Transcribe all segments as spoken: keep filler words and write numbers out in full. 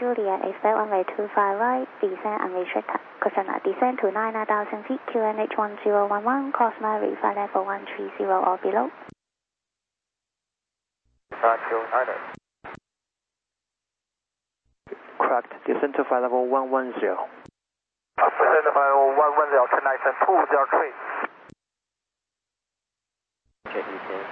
Juliet, expect runway two five right, descent unrestricted. Cessna, descend to nine thousand feet, Q N H one zero one one, cross Mary, flight level one three zero or below. Correct, descend to flight level one one zero. Descend to flight level one one zero, turn nice and two zero three. Check details.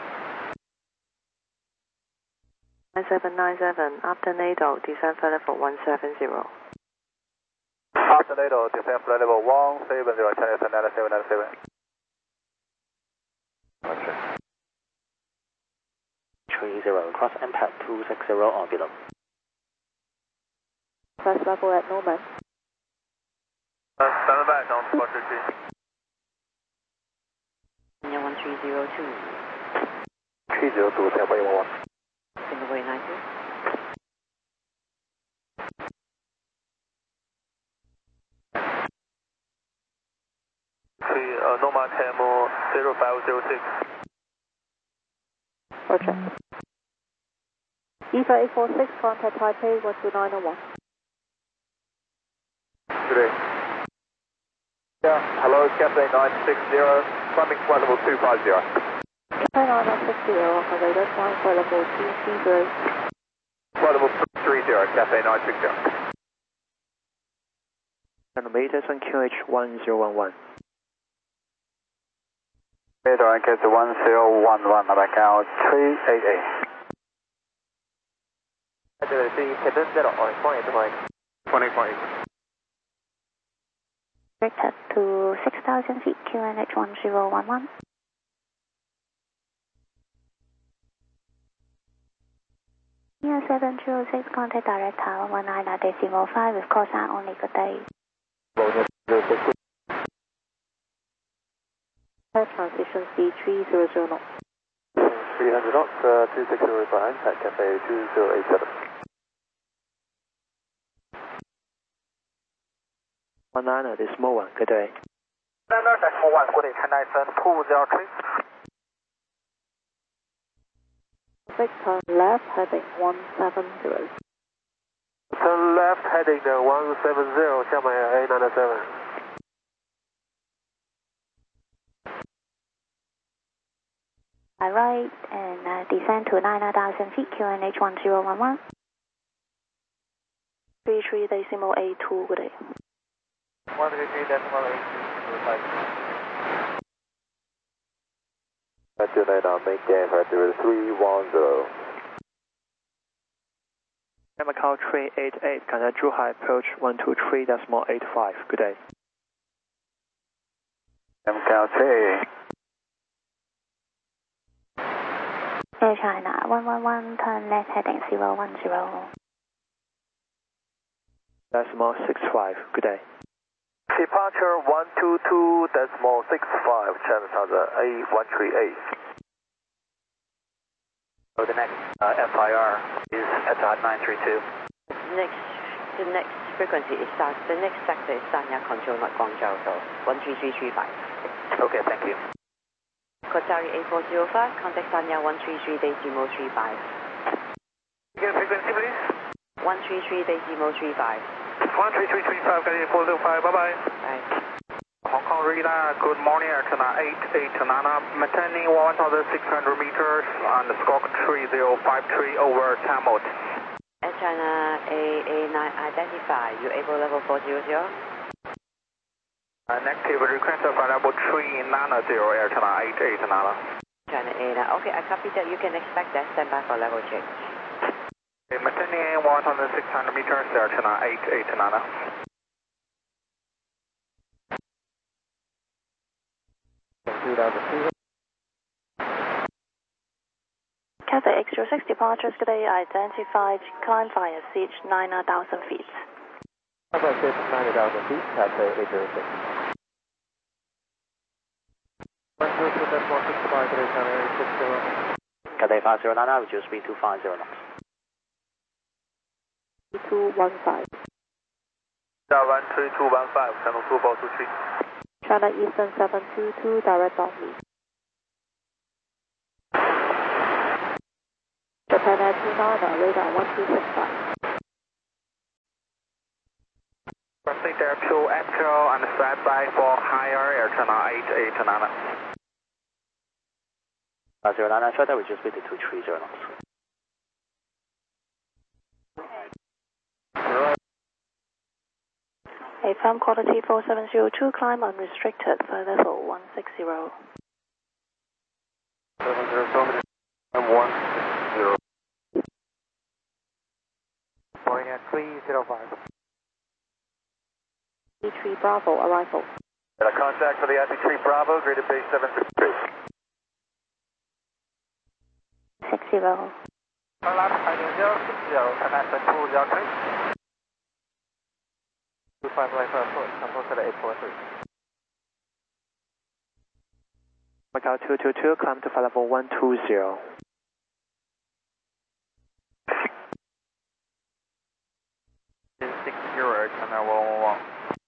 nine seven nine seven, after NATO, descend flight level one seven zero. After NATO, descend flight level one seven zero, Chinese nine seven nine seven. three zero, cross impact two six zero or below. Press level at Norman. Uh, stand by, down to Porter G. one three zero two. three zero two, ten one one. Singapore ninety. Three, uh, Norma Tamo zero five zero six. Roger. E five eight four six, contact Taipei one two nine one. Good day. Yeah, hello, Cathay nine six zero, climbing flight level two five zero. Cathay nine six zero, operator, flying flight level two three zero. Flight level three zero, Cathay nine six zero. And meters on Q H one zero one one. Radar and Cathay one zero one one, back out three eight eight. twenty point. Restricted to six thousand feet, Q N H one zero one one. Yeah, seven zero six, contact direct tower one nine decimal five with call sign only, good day. Transition speed three hundred knots. three hundred knots, uh, two six zero behind, at Cathay two zero eight seven. one nine decimal one, good day. nine decimal one, good day, ten nice and two zero three. Perfect, turn left, heading one seven zero. Turn left, heading uh, one seven zero, Xiamen A nine seven. Right, and uh, descend to nine thousand feet, Q N H one zero one one. three three decimal eight two, good day. one three three decimal eight two, two nine on main game, right there is three one zero. Macau three eight eight, contact Zhuhai approach one two three decimal eight five, good day. Macau three. Air China one one one, turn left heading zero one zero. Decimal six five, good day. Departure one two two decimal six five, China Tower A one three eight. So the next uh, F I R is Etihad nine three two. Next, the next frequency is San, the next sector is Sanya Control, not Guangzhou, so one three three three five. Okay, thank you. Qatari eight four zero five, contact Sanya one three three decimal three five. Again, frequency please. one three three decimal three five. one three three three five, Galaxy four zero five, bye bye. Bye. Hong Kong radar, good morning, Airtona eight eight Nana, maintaining one thousand six hundred meters on the Squawk three zero five three over Tamot. Air China A A nine identify, you able level four zero zero? Uh, negative request of level three Nana zero, Airtona eight eight Nana. China A nine, okay, I copy that, you can expect that, stand by for level change. Okay, maintaining one thousand six hundred meters, Airtona eight eight Nana. Cathay X zero six departures today identified, climb via siege nine thousand feet. Cathay six nine thousand feet, Cathay eight zero six. one zero two decimal six five, China eight six zero. Cathay five zero nine, reduce speed to five zero knots. two one five. one three two one five, Channel two four two three. China Eastern seven two two, direct on me. Japan Air two nine, radar one two six five. Proceed there to actual and standby for higher Air China eight eight nine. Uh, zero nine nine, try to reduce speed to two three zero knots. A F M quality four seven zero two, climb unrestricted, flight level one six zero. seven zero seven, one six zero. Boeing at three zero five. E three Bravo, arrival. Got a contact for the Yankee three Bravo, graded base seven six three. six zero. Last heading zero six zero, connect to two zero three. two five right first, control set eight four three. Macau two two two, climb to flight level one two zero. six zero, China one one one.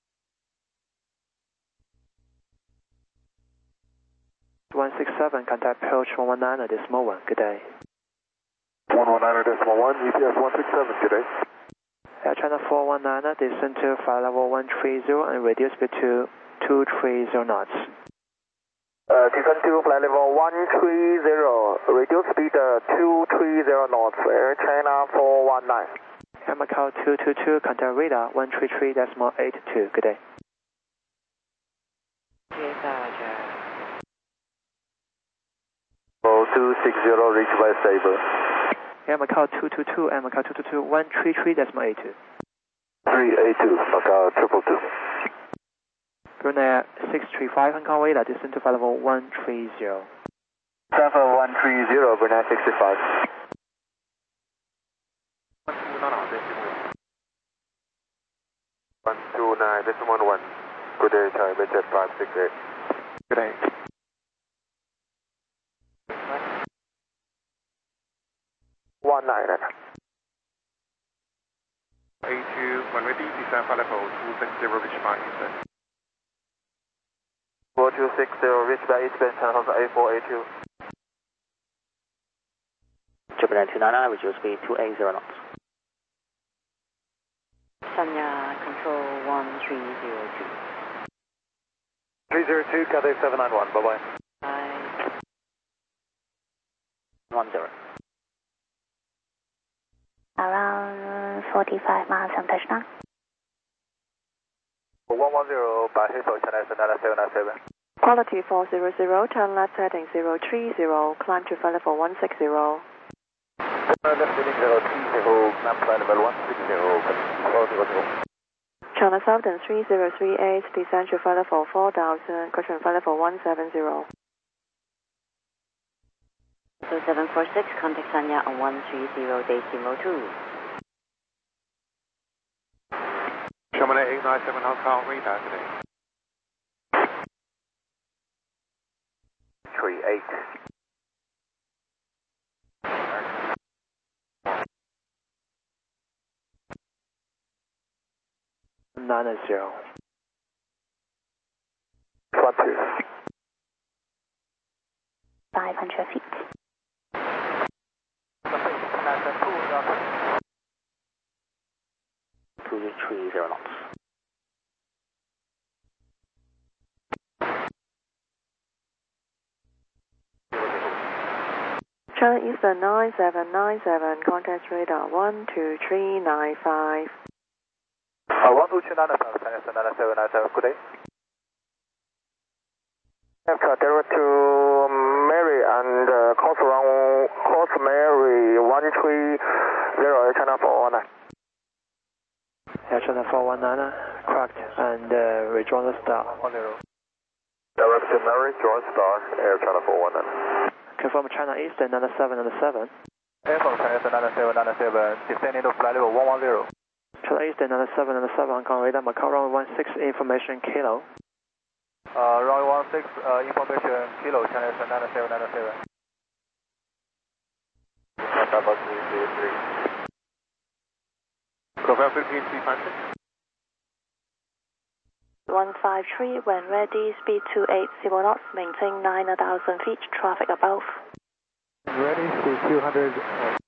one six seven, contact approach one one nine, decimal one, good day. one one nine decimal one, G P S one six seven, good day. Air China four one nine, descend to flight level one three zero and reduce speed to two three zero knots. Uh, descend to flight level one three zero, reduce speed uh, two three zero knots, Air China four one nine. Air Macau two two two, contact radar one three three decimal eight two, good day. 接大家。 two six zero, reach by Sabre. Air Macau two two two, Air Macau two two two, one three three decimal eight two. three eight two, Macau triple two. Brunei six three five, Hong Kong radar, descend to flight level one three zero. Seven one three zero, Brunei sixty five. one two nine decimal one. Good day, China jet five six eight. Good day. one nine. A two, when ready, descend flight level two six zero, reach by Eastern. four two six zero, reach by Eastern, channel A four eight two. Japan two nine nine, reduce speed two eight zero knots. Sanya control one three zero two. three zero two, Cathay seven nine one, bye bye. Bye. one zero. Around forty-five miles from touchdown. one one zero, by Heathrow, China nine seven nine seven. Quality four zero zero, turn left heading zero three zero, climb to flight level one six zero. Left heading zero three zero, climb flight level one six zero, four zero zero. China Southern three zero three eight, descend to flight level four thousand, caution flight level one seven zero. So seven four six, contact Sanya on one three zero decimal two. Chamonix eight nine seven, Hong Kong radar today. three eight. nine zero. one two. five hundred feet. two three zero knots. China Eastern nine seven nine seven, contact radar one two three nine five. Uh, one two three nine five, China nine seven nine seven, good day. Aircraft direct to Mary and uh, course around course Mary one three zero, China four one nine. Air China four one nine, cracked and uh, redrawn the star. Direct to Mary, join star, Air China four one nine. Confirm China Eastern nine seven nine seven. Air from China nine seven nine seven, descending to flight level one one zero. China Eastern nine seven nine seven, Hong Kong radar, Macau runway one six, information kilo. Uh, runway one six, uh, information kilo, China nine seven nine seven. Number three three three. Confirm Philippines three five six. one five three, when ready, speed two eight zero knots, maintain nine thousand feet, traffic above. Ready, speed two hundred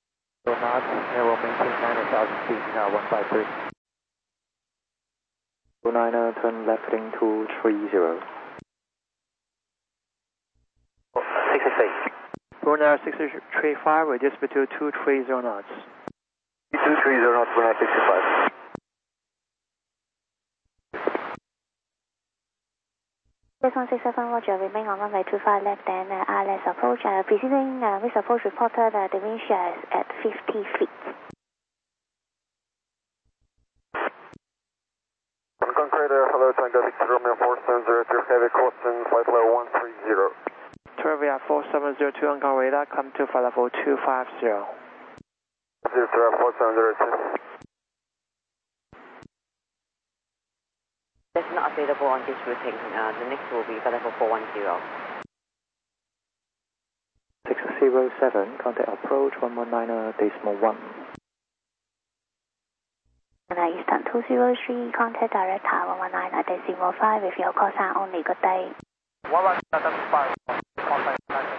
knots, and we'll maintain nine thousand feet, now one five three. niner, turn left heading two three zero. six six eight. Brunei six three five, reduce speed to two three zero knots. two three zero knots, Brunei six three five. six one six seven, Roger, remain on runway two five left and uh, R L S approach. Uh, preceding uh, this approach reported uh, the wind shear is at fifty feet. Concrete, hello, Tango Victor Romeo four seven zero two, heavy crossing, flight level one three zero. Turvia four seven zero two, Hong Kong radar, come to flight level two five zero. zero four seven zero two. That's not available on this routing. Uh, the next will be flight level four one zero. six zero seven, contact approach one one niner decimal one. And uh, Eastern two zero three, contact direct tower one one nine decimal five with your call sign only. Good day. one one nine five, contact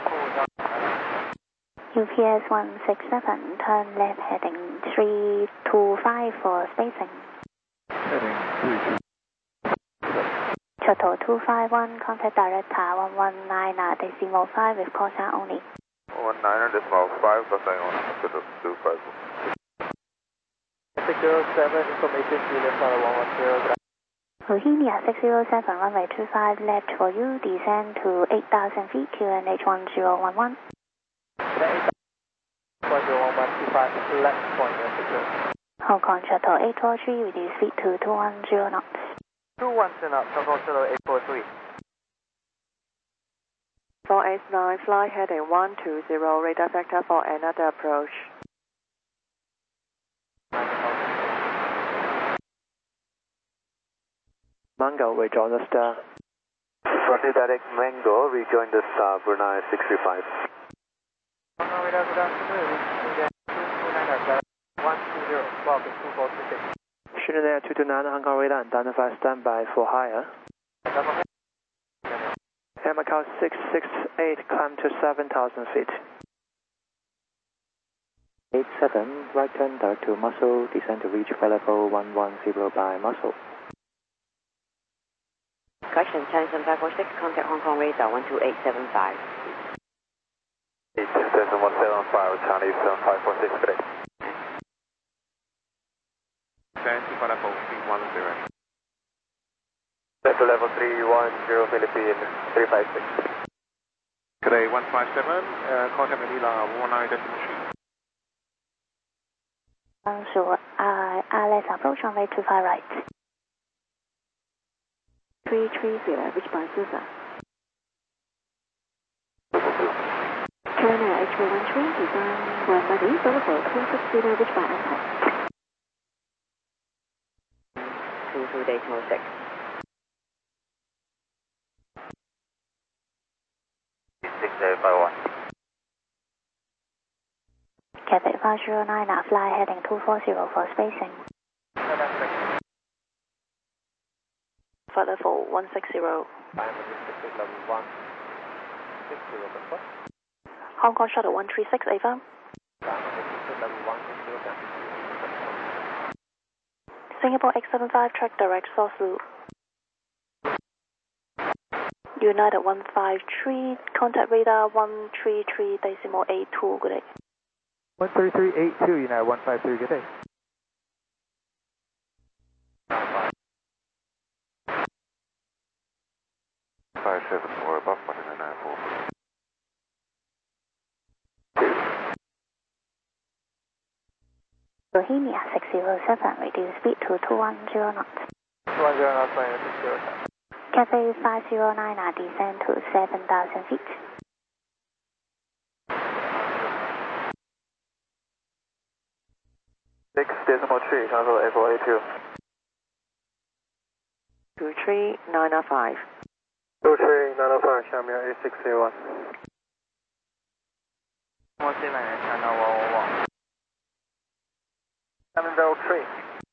U P S one six seven, turn left heading three two five for spacing. Heading three two. Shuttle two five one, contact direct tower one one nine decimal five with call sign only. one nine decimal five, call sign only, Shuttle two five one. six zero seven, information, Julian Tower one one zero. Bohemia six zero seven, runway two five left for you, descend to eight thousand feet, Q N H one zero one one. one zero one one two five, left point, Hong Kong Shuttle eight four three, reduce speed to two one zero knots. two one zero knots, Hong Kong Shuttle eight four three. four eight nine, fly heading one two zero, radar vector for another approach. Mango, rejoin the star. Frontier direct Mango, rejoin the star, Brunei six three five. Hong Kong radar, good afternoon. one two zero, twelve two four two six. Shooting two two nine, Hong Kong radar, and identify standby for higher. Air Macau six six eight, climb to seven thousand feet. eight seven, right turn direct to Muscle, descend to reach flight level one one zero by Muscle. Correction, Chinese seven five four six, contact Hong Kong radar one two eight seven five. eight two seven one seven five, Chinese seven five four six, good day. Descend to flight level three one zero. Set to level three one zero, Philippines three five six. Good day, one five seven, uh, contact Manila one nine decimal three. So, uh, R L S approach runway two five right. three three zero, reach by Susa. China H four one three, design one body, Bravo two six zero, reach by Anton. two two decimal six. six zero five one. Cathay five zero nine, now fly heading two four zero for spacing. Flight level one six zero. Hong Kong Shuttle one three six, A V A. Singapore X seven five, track direct source loop. United one five three, contact radar one three three decimal eight two, good day. one three three eight two, United one five three, good day. five seven four, above one nine four. Bohemia six zero seven, reduce speed to two one zero knots. two one zero knots, flying six zero seven. Cathay five zero nine, now descend to seven thousand feet. six decimal three, cancel A four A two. two three nine five. two three nine five, Xiamen A six zero one. one seven nine, China one one one. seven zero three.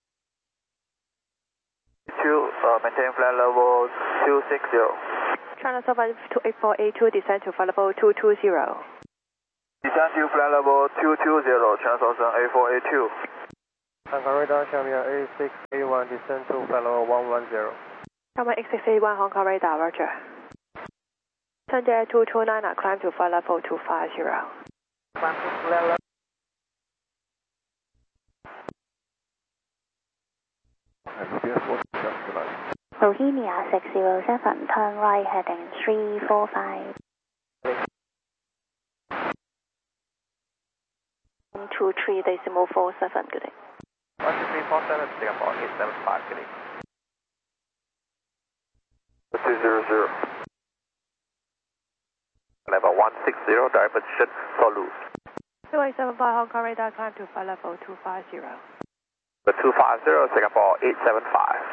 two, uh, maintain flight level two six zero. China seven five two eight four eight two, descend to flight level two two zero. Descend to flight level two two zero, transfer A four A two. Hong Kong radar, Xiaomi A six A one, descend to flight level one one zero. Xiaomi A six A one, Hong Kong radar, roger. Sanjay two two nine, climb to flight level two five zero. Climb to flight level. Bohemia six zero seven, turn right heading three four five. one two three decimal four seven, good day. one two three four seven, Singapore eight seven five, good day. two zero zero. Level one six zero, direction Tolu. two eight seven five, Hong Kong radar, climb to flight level two five zero. The two five zero, Singapore eight seven five.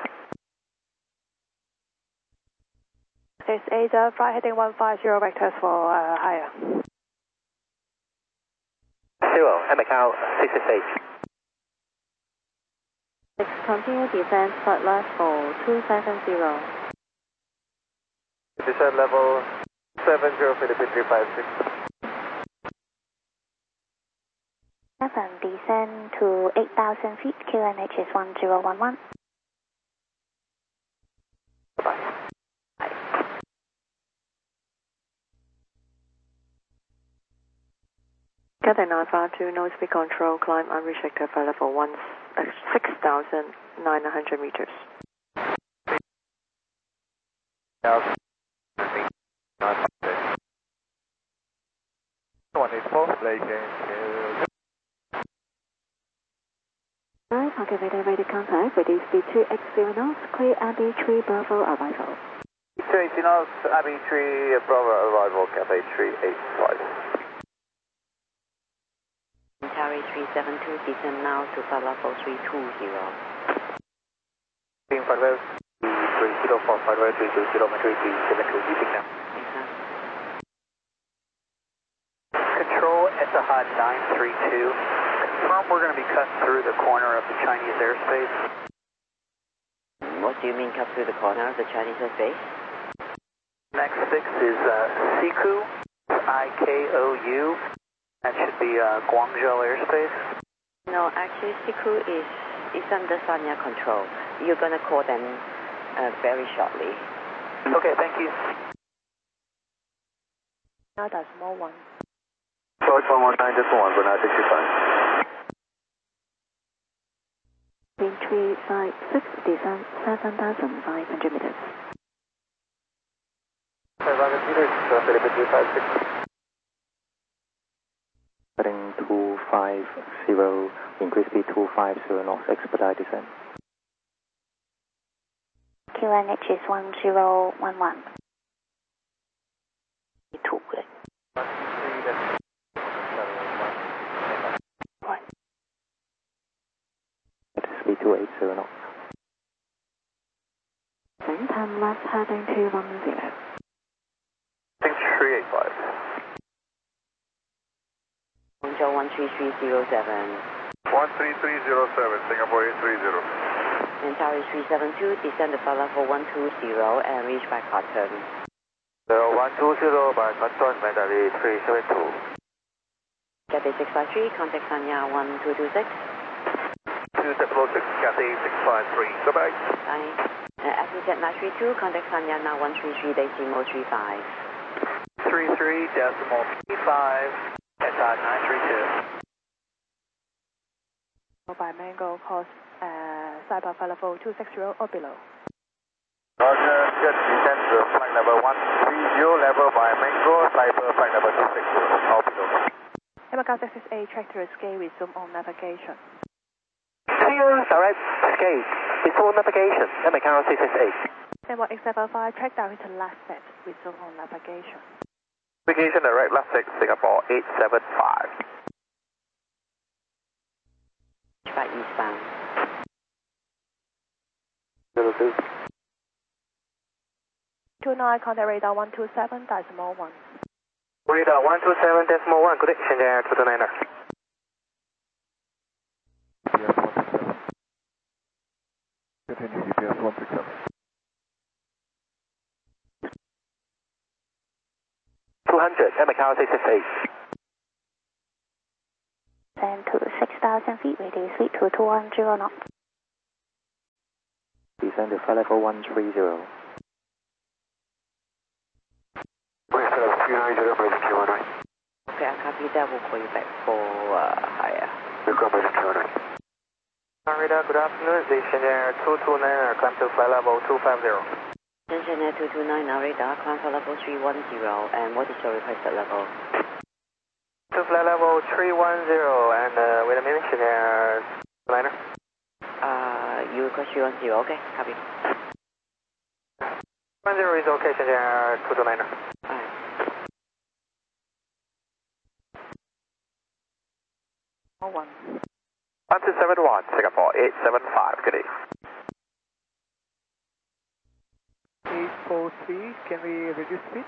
six eight, uh, flight heading one five zero, vectors for uh, higher. Zero, Macau six six eight. six, continue descent, flight level two seven zero. Descent level seven zero, Philippine three five six. seven, descend to eight thousand feet, Q N H is one zero one one. Bye. Cathay nine five two, no speed control, climb unrestricted flight level one, uh, six thousand nine hundred meters. one eight four, Blake. Alright, Hong Radar ready contact with speed two X zero knots, clear Abbey three Bravo arrival. two eighty knots, Abbey three Bravo arrival, Cathay three eight five. Tower three seven two, descend now to flight level three two zero. Being flight level three zero four, flight level three two zero, three three seven two, using now. Control Etihad nine three two. Confirm we're going to be cutting through the corner of the Chinese airspace. What do you mean cut through the corner of the Chinese airspace? Next six is uh, Sikou, I K O U. That should be uh, Guangzhou airspace. No, actually Sikou is, is under Sanya control. You're going to call them uh, very shortly. Okay, thank you. Now that's small one. Approach one one nine, just one, but now sixty-five. Wind three five six, descent seven thousand five hundred meters. seven hundred meters, uh, Philippine three five six. Heading two five zero, increase speed two five zero knots, expedite descent. Q N H is one zero one one. two, good. Speed two eight zero knots. Same time left heading two one zero. I think three eight five. Guangzhou one three three zero seven. one three three zero seven, Singapore eight three zero. And Tower three seven two, descend to flight level one two zero and reach by Cotton. So one two zero by Cotton, Mandalay three seven two. Cathay six five three, contact Sanya one two two six. two seven six, Cathay six five three, goodbye. Bye. Uh, F Z nine three two, contact Sanya now one three three decimal three five. three three decimal three five, Etihad nine three two. By Mango, course uh, Cyber flight level two six zero or below. Roger, just descend to flight level one three zero, level by Mango, Cyber flight level two six zero, or below. Macau six six eight, track to escape, resume on navigation. Clear, direct escape, resume navigation, Macau six six eight. Number X seven five, track down to last set, resume on navigation. Navigation direct left six, Singapore eight seven five. By eastbound. zero two. two nine, contact radar one two seven, decimal one. Radar one two seven decimal one, good day, Shenzhen two two nine er. Continue G P S one six seven. two hundred, Macau six six eight. Then to six thousand feet, reduce speed to two one zero knots. Descend to flight level one three zero. West of three nine zero, bridge Q one nine. Okay, I copy that. We'll call you back for uh, higher. Welcome, bridge Q one nine. Radar, good afternoon. This is Engineer two two nine, climb to flight level two five zero. Engineer two two nine, radar, climb for level three one zero. And what is your requested level? To flight level three one zero, and uh, wait a minute, Engineer liner. Uh, you request three one zero, okay, copy. one zero is okay, Engineer two two nine. Alright. Oh, one. one two seven one, Singapore eight seven five, good day. eight four three, can we reduce speed?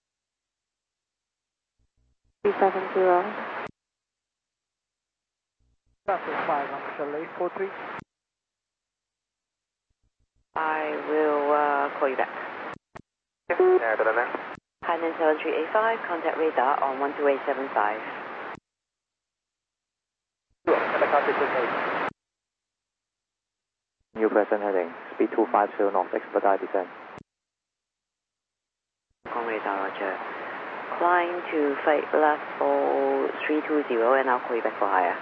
three seven zero. Traffic five on shell eight four three. I will uh, call you back. Yeah, good on there. Hainan seven three eight five, contact radar on one two eight seven five. New present heading, speed two five zero knots, expedite descent. Hong Kong radar, roger. Climb to flight level three two zero, and I'll call you back for higher.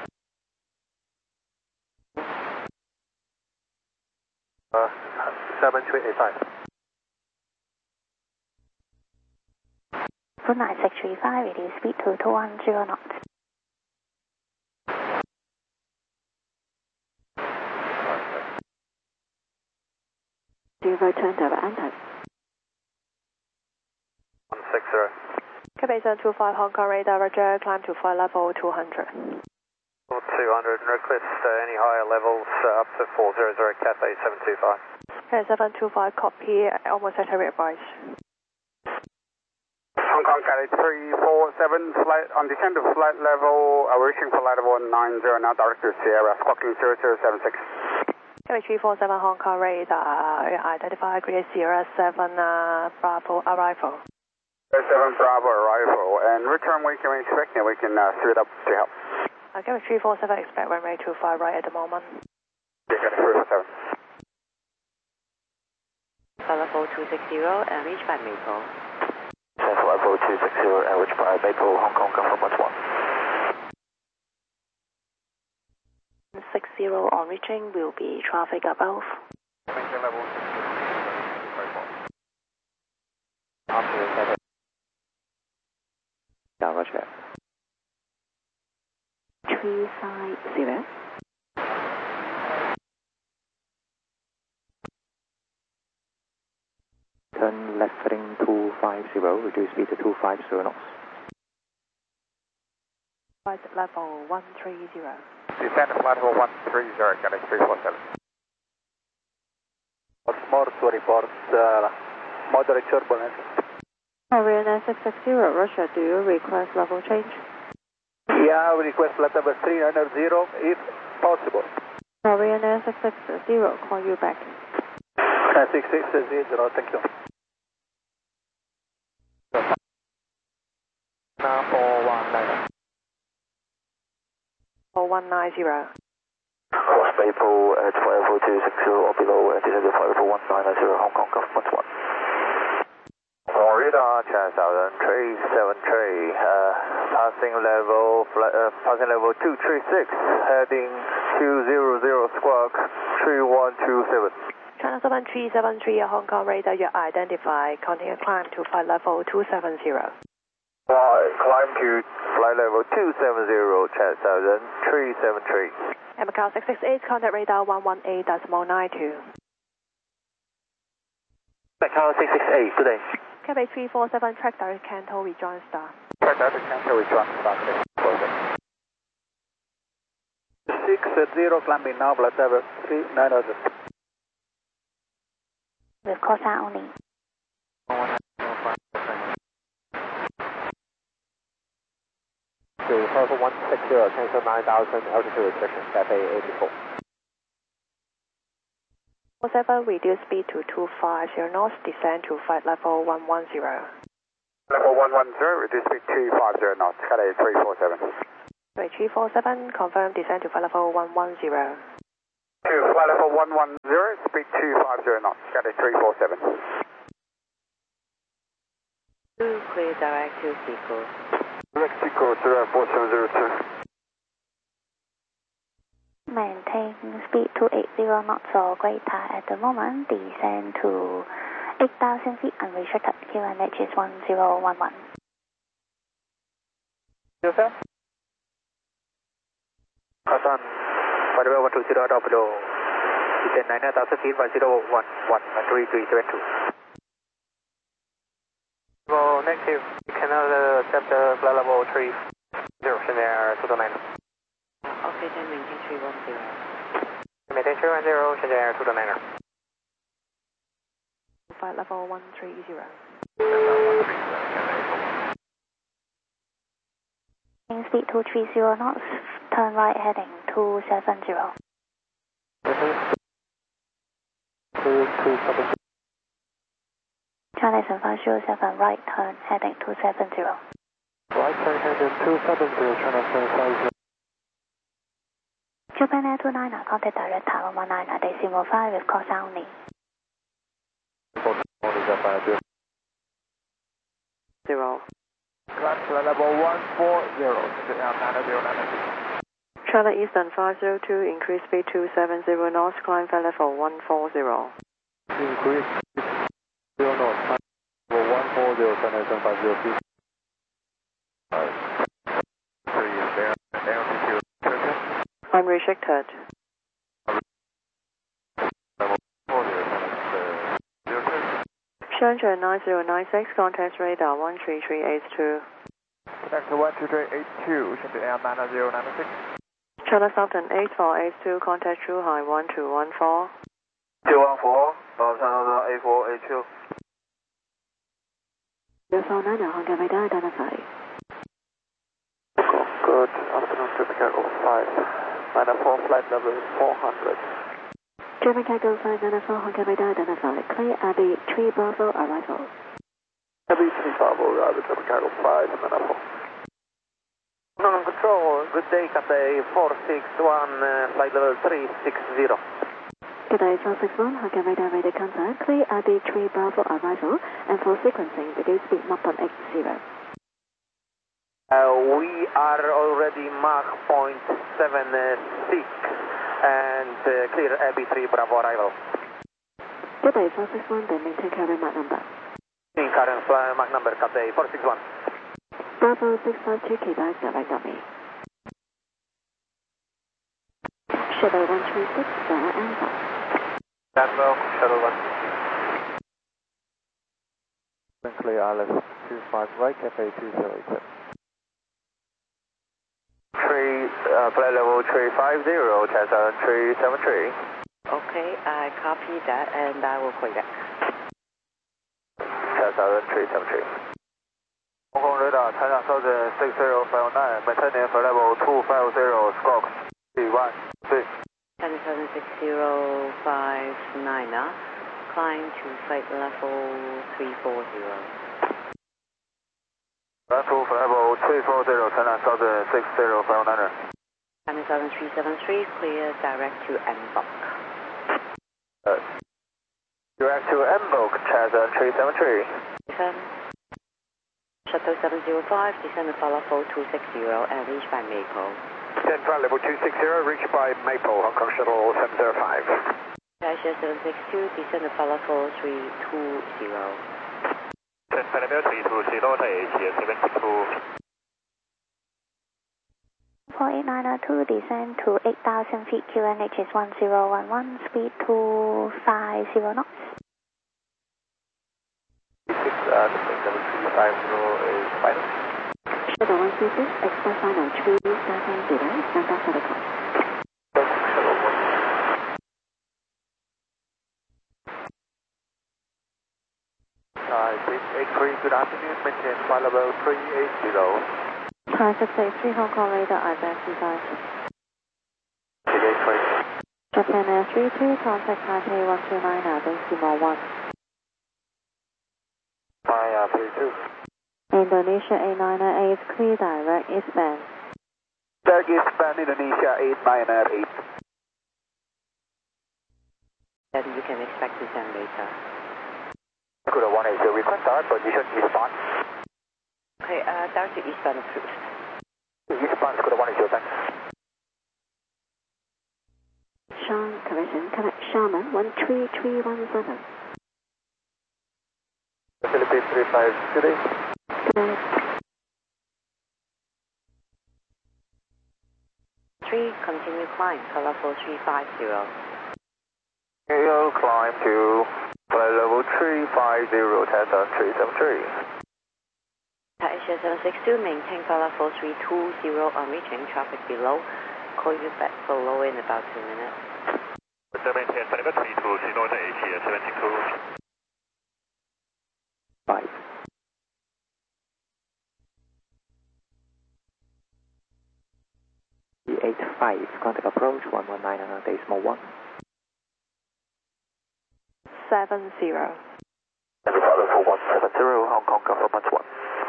Uh, seven three eight five. For nine six three five, reduce speed to two one zero knots. Zero turn over enter. one six zero. Cafe seven two five Hong Kong radar, roger, climb to flight level two hundred. two hundred, request uh, any higher levels uh, up to four zero zero, Cafe seven two five. Okay, seven two five, copy, almost at heavy advice. Hong Kong Cathay three four seven, flight, on descent to flight level, uh, reaching flight level one nine zero now, direct to Sierra, squawking zero zero seven six. Cafe three four seven Hong Kong radar, identify Great Sierra seven uh, Bravo arrival. seven Bravo arrival, and return we can expect, and we can uh, suit up to help. Uh, Cafe three four seven, expect runway two five right at the moment. Yeah, three four seven. Flight level two six zero, and reach by Maple. Flight level two six zero, average by Maple, Hong Kong, confirm one one. six zero on reaching will be traffic above. Maintain level six zero. After the yeah, roger. three five zero. Turn left heading two five zero, reduce speed to two five zero knots. Flight level one three zero. Descend to flight level one three zero, Cathay three four seven. What's more to report, uh, moderate turbulence. Korea nine six six zero, Russia, do you request level change? Yeah, we request flight level three nine zero if possible. Korea nine six six zero, call you back. nine six six zero, thank you. Now four one nine. four one nine zero. Cross Maple at flight level two six zero or below, and descend to flight level one nine zero, Hong Kong, confirm one. Florida, ten thousand, three seven three, uh, passing level, uh, passing level two three six, heading two zero zero, squawk three one two seven. China seven three seven three, Hong Kong radar, you identify, continue climb to flight level two seven zero. Right, climb to flight level two seven zero, ten thousand, three seven three. And Macau six six eight, contact radar one one eight decimal nine two. Macau six six eight, good day. Cafe three four seven, track direct Canto, rejoin star. Track direct Canto, rejoin star. six zero, climbing now, flight level three nine zero. With course out only. To Hotel one six zero, cancel nine thousand, altitude restriction, Cathay eighty-four. four seven, reduce speed to two five zero knots, descend to flight level one one zero. Level one one zero, reduce speed two five zero knots, Cathay three four seven. three four seven, confirm descend to flight level one one zero. To flight level one one zero, speed two five zero knots, Cathay three four seven. two, clear direct to Seacoast. Direct Seacoast, zero four seven zero two. Maintain speed two eighty knots or greater at the moment. Descend to eight thousand feet unrestricted. Q N H is one zero one one. Yourself? Caution, flight level one two zero down below. Descend nine thousand feet by zero one one three three seven two. Well, negative. You cannot uh, accept the flight level three zero, there two nine. Okay, then maintain three one zero. Maintain three one zero, there two nine. Flight level one three zero. Speed two three zero knots, turn right heading two seven zero. China seven five zero seven, right turn heading two seven zero. Right turn heading two seven zero, China seven five zero. Japan Air two nine, contact direct Taiwan one nine, decimal five with call sounding. Zero. Climb flight level one four zero, nine zero nine six. Charlotte Eastern five zero two, increase speed two seven zero knots, climb flight level one four zero. Increase zero knots, level one four zero, China seven five zero feet. Three is there, altitude. Unrestricted. Shenzhen nine zero nine six, contact radar one three three eight two. Connect to one two three eight two, Shenzhen Air nine zero nine six. China Southern eight four eight two, contact Zhuhai one two one four. two one four, China eight four eight two. Uniform niner, Honda radar identified. Good afternoon, German Cargo five. nine four, flight level four hundred. German Cargo five nine four, Honda radar identified. Clear Abbey three Bravo arrival. Abbey three Bravo arrival, German Cargo five nine four. Non control, good day, Cathay four six one, uh, flight level three six zero. Cathay four six one, Honda radar radar contact. Clear Abbey three Bravo arrival, and for sequencing, reduce speed Mach one eight zero. Uh, we are already Mach point seven six and uh, clear Abbey three Bravo arrival. Cathay four six one, then maintain current Mach number. In current flight Mach number, Cathay four six one. Bravo six five two, keep eyes direct on me. Shadow one three six, Sarah Alpha. Bravo, Shuttle one. Clear I L S two five right, Cathay two zero eight seven. Three, uh, flight level three five zero, China three seven three. Okay, I copy that and I will call you back. China three seven three. Hong Kong radar, China Southern six zero five nine, maintaining flight level two five zero, squawk three one three. China seven six zero five nine, uh, climb to flight level three four zero. Run to flight level three four zero, China Southern six zero five nine. China seven three seven three, clear direct to Mbok. Uh, direct to Mbok, China three seven three. Confirm. Shuttle seven zero five, descend to flight level two six zero and reach by Maple. Descend flight level two six zero, reach by Maple, Hong Kong Shuttle seven zero five. Asia seven six two, descend to flight level three two zero. Descend flight level three two zero, Asia seven six two. four eight nine two, descend to eight thousand feet, Q N H is one zero one one, speed two five zero knots. six, uh, seven three five zero is final. Shadow one three six, expect final three seven zero, stand by for the call. Shuttle one. Uh, eight three, good afternoon, maintain flight level three eight zero. Thai six eight three, Hong Kong radar identified. eight three. Japan Air three two, contact Taipei one two nine, decimal one. My, uh, three two. Indonesia eight nine eight, clear direct eastbound. Back eastbound Indonesia eight nine eight. Then you can expect to send later. Scuba one eighty, request our position eastbound. Okay, uh, direct to eastbound approved. Eastbound, Scuba one eighty, thanks. Sean, correction, correct, Sharman, one three three one seven. Philippines three five three. Correct. three, continue climb, color four three five zero. You'll climb to flight level three five zero, test on three seven three. Asia seven six two, maintain color four three two zero on reaching traffic below. Call you back for low in about two minutes. Maintain flight level three two zero to Asia seven six two. Five. eight five, contact approach one one nine on decimal one. seven zero. Follow for one seven zero, Hong Kong government one.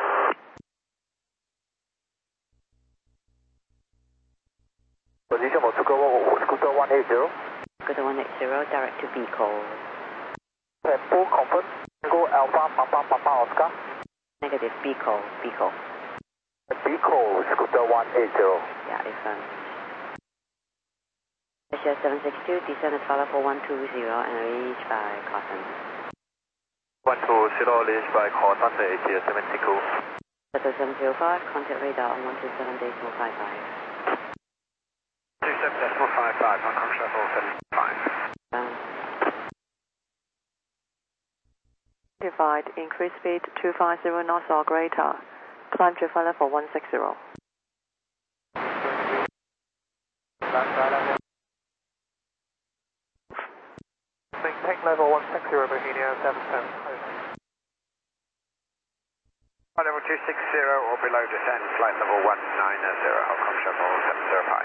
Position for Scooter one eighty. Scooter one eighty, direct to B call. Tempo confirm. Go Alpha Papa Papa Oscar. Negative, B call, B call. B call, Scooter one eighty. Yeah, it's um. Asia seven six two, descend at follow for one two zero and reach by Cotton. one two zero, reach by Cotton, Asia seven six two. Delta seven zero five, contact radar on one two seven decimal five five. two seven decimal five five, Hong Kong shuttle seven five. Um, Divide, increase speed two five zero knots or greater. Climb to flight level one six zero. Maintain level one six zero, Bohemia seven ten. Flight level two six zero or below descend, flight level one nine zero, Hong Kong shuttle seven zero five.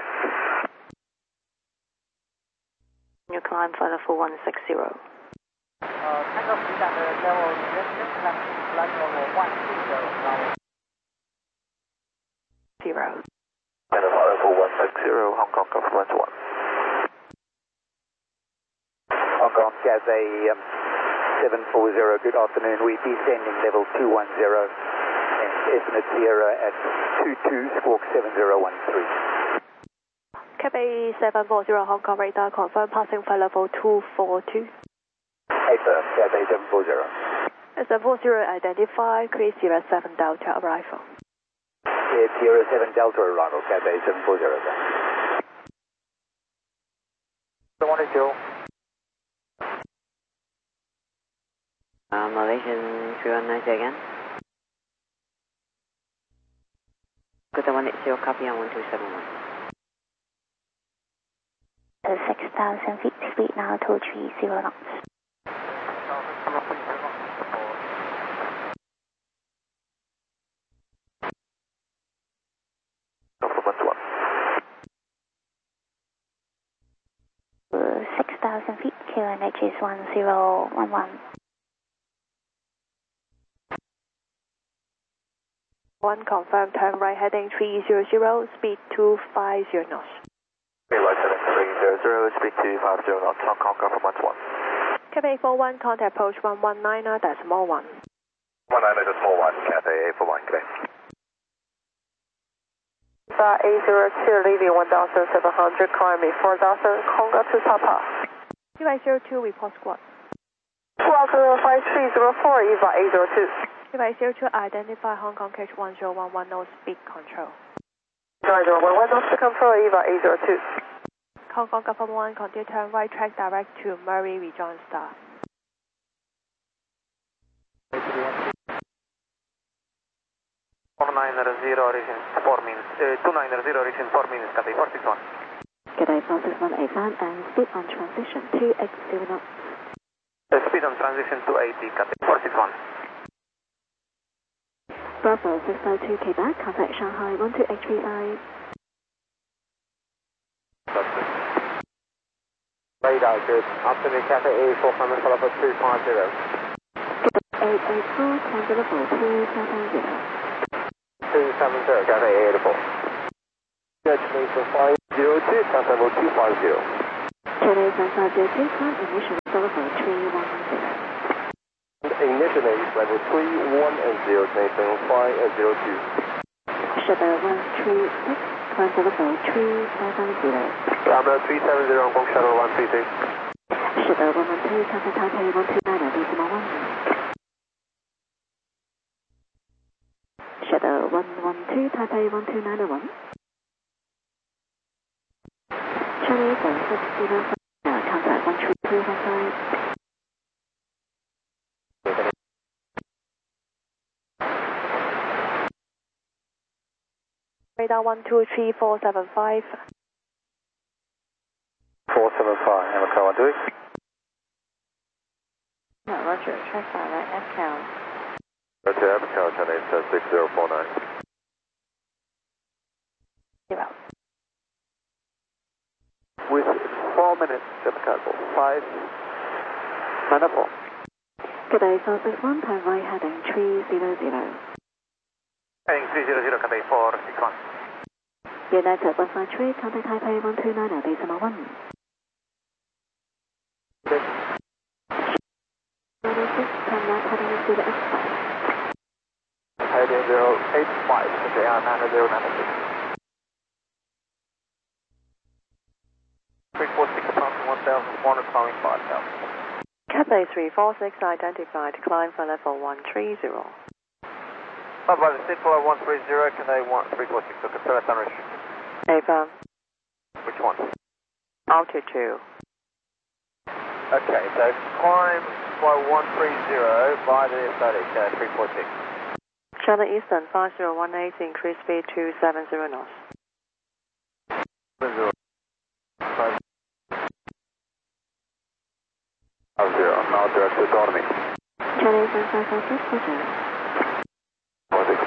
You climb flight level one six zero. Uh, kind of lead at the level, just, just left flight level one six zero now. Zero. And a flight level one six zero, Hong Kong government one. Hong Kong Cathay um, seven four zero, good afternoon. We're descending level two one zero and estimate Sierra at two two squawk seven zero one three. Cathay seven four zero Hong Kong radar confirm passing flight level two four two. Affirm, Cathay seven four zero. seven four zero identify, create Sierra seven Delta arrival. Yeah, Sierra seven Delta arrival, Cathay seven four zero. one eighty. uh, Malaysian three one nine again. Scooter one eighty, copy on one two seven one. six thousand feet, speed now two three zero knots. Government one. Uh, six thousand feet, Q N H is one zero one one. One confirm, turn right heading three zero zero, speed two five zero knots. Right seven three zero zero, speed two five zero knots, Hong Kong government one. Cathay four one, contact approach one one nine decimal one. one nine decimal one, Cathay eight four one, good day. eight zero two, leaving one thousand seven hundred, climbing four thousand, Conga to Papa. Eva zero two, report squad. Squad five three zero four, Eva eight zero two. Eva zero two, identify Hong Kong Cage one zero one one, no speed control. zero zero one one, no speed control, Eva eight zero two. Hong Kong Government one, continue turn right track direct to Murray Rejoin Star. four nine zero, origin four minutes, uh, two nine zero, origin four minutes, Cathay four six one. Cathay four six one eight five and speed on transition two eighty knots. Uh, speed on transition two eighty, Cathay four six one. Bravo six five two Quebec, contact Shanghai one two eight three five. Radar, good. Afternoon, Cathay eight four, Climate follow for two five zero. eight eight four, climb level two seven zero. two seven zero, Cathay eight four. Destination five zero two, contact level two five zero. Chennai seven five zero two, climb initial level three one zero. Initiate level three one zero, Nathan five zero two. Shuttle one three six, climb level three seven zero. Lambda three seven zero, Hong Kong Shuttle one three six. Shuttle one one two, contact Taipei one two nine, decimal one. Shuttle one one two, Taipei one two nine one. Chinese seven six zero five, contact one three two one five. Radar one two three four seven five. four seven five, have a car one two. No, Roger, check by right F count. Roger, F count, Chennai seven six zero four nine. Zero. With four minutes, seven cancel. five, nine four. Good day, four six one, turn right heading three zero zero. Heading three zero zero, contact four six one. United one five three, contact Taipei one two nine, decimal one. Okay. zero six, turn left heading zero X five. Heading zero eight five, contact R nine zero nine six. three four six, one thousand four hundred, climbing five thousand. Cathay three four six identified, climb for level one three zero. Five by the Sitfly one three zero, Cathay one three four six, so confirm it's unrestricted. Affirm. Which one? Altitude. Okay, so climb by one three zero by the static, uh, three four six. Channel Eastern five zero one eight, increase speed to seven zero knots. Zero. Five. Five zero, now direct to autonomy. Chennai seven five four six, Roger. Four six.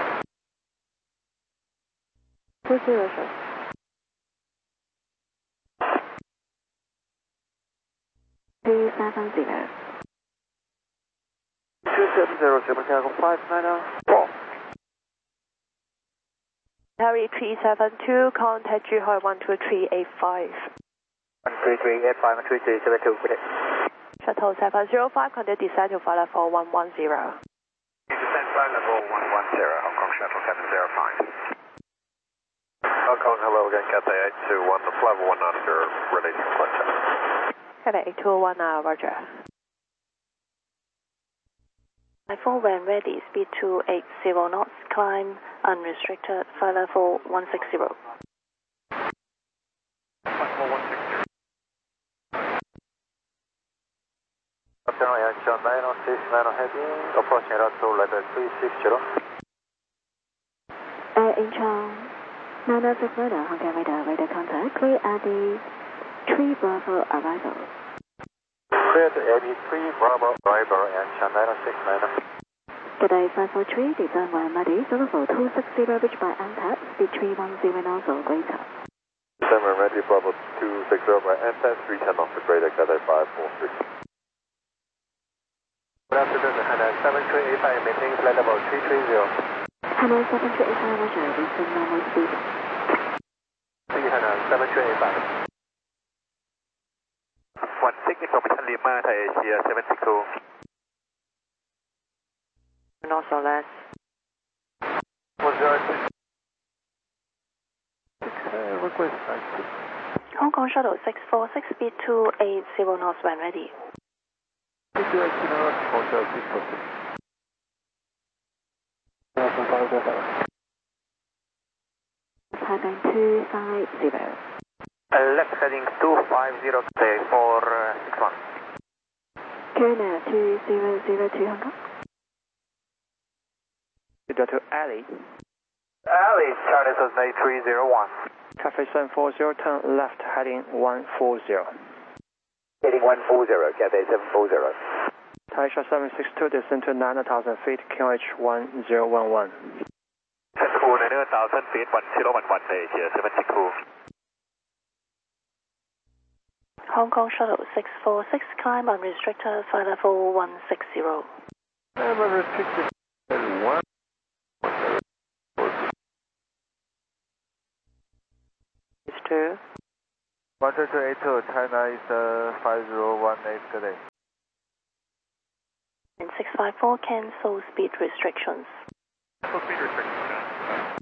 Two zero, sir. two seven zero. two seven zero, German Cargo five nine four. Harry three seven two, contact Zhuhai one two three eight five. one three three eight five, one three three seven two, good day. Shuttle seven zero five, contact descent to flight level one one zero. Descent flight level one one zero, Hong Kong Shuttle seven zero five. Hong Kong, hello again, Cathay eight two one, the flight level one nine zero, ready to flight check. Cathay eight two one now, Roger. four when ready, speed two eight zero knots, climb unrestricted, flight level one six zero. Flight level one six zero. General action nine oh six, nine oh heading, approaching Ratso level three six zero. Air Incheon nine oh six radar, Hong Kong radar, radar contact, clear at the three Bravo arrival. Clear to Eddie three Bravo arrival and nine oh six nine. Good day, five four three, design one ready, level two six zero, reached by N T A P, speed three one zero knots or greater. Design one ready, Bravo two six zero by N T A P, three ten knots or greater, Cathay five four three. Good afternoon, Hana seven three eight five, maintaining flight level three three zero. Hana seven three eight five, Roger, reaching normal speed. See Hana seven three eight five. One six information Lima, Thai Asia seven six two. Not so less. One zero six. Request Hong Kong Shuttle six four six, speed two eight zero knots when ready. Heading two five zero. Uh, left heading two five zero, say four six one. Kona two zero zero two Hong Kong. Doctor Ali. Ali, Charlie says eight three zero one. Cathay seven four zero, turn left heading one four zero. Heading one four zero, Cathay seven four zero. Taisha seven six two, descend to nine thousand feet, Q H one zero one one. Descend to nine thousand feet, one zero one one, Asia seven six two. Hong Kong Shuttle six four six, climb unrestricted, flight level one six zero. I'm unrestricted. one. two. one three two eight two, China is uh, five zero one eight, good day. And six five four, cancel speed restrictions. Cancel speed restrictions.